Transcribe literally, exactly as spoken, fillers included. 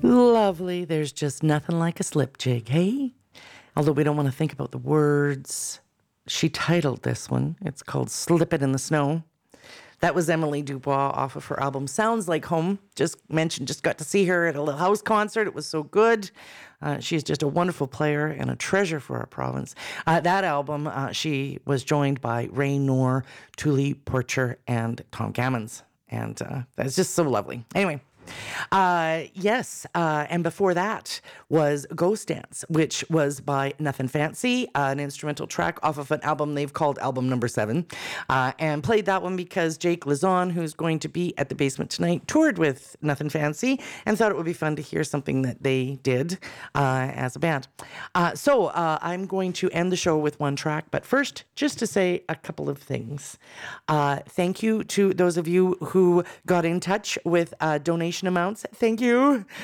Lovely. There's just nothing like a slip jig, hey? Although we don't want to think about the words. She titled this one. It's called Slip It in the Snow. That was Emily Dubois off of her album Sounds Like Home. Just mentioned, just got to see her at a little house concert. It was so good. Uh, she's just a wonderful player and a treasure for our province. Uh, that album, uh, she was joined by Ray Noor, Tuli Porcher, and Tom Gammons. And uh, that's just so lovely. Anyway. Uh, yes, uh, and before that was Ghost Dance, which was by Nothing Fancy, uh, an instrumental track off of an album they've called Album Number Seven, uh, and played that one because Jake Lazon, who's going to be at the Basement tonight, toured with Nothing Fancy and thought it would be fun to hear something that they did uh, as a band. Uh, so uh, I'm going to end the show with one track, but first, just to say a couple of things. Uh, thank you to those of you who got in touch with uh, donation amounts. Thank you.